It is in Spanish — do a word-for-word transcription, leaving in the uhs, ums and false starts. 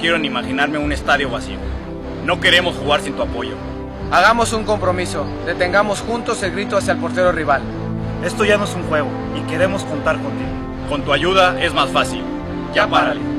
quiero ni imaginarme un estadio vacío. No queremos jugar sin tu apoyo. Hagamos un compromiso. Detengamos juntos el grito hacia el portero rival. Esto ya no es un juego y queremos contar contigo. Con tu ayuda es más fácil. Ya párale.